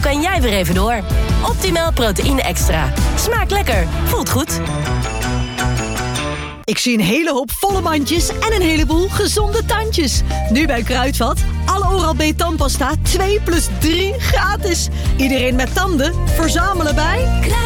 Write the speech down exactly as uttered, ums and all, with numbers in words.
kan jij weer even door. Optimal Proteïne Extra. Smaakt lekker. Voelt goed. Ik zie een hele hoop volle mandjes en een heleboel gezonde tandjes. Nu bij Kruidvat. Alle Oral-B tandpasta twee plus drie gratis. Iedereen met tanden, verzamelen bij...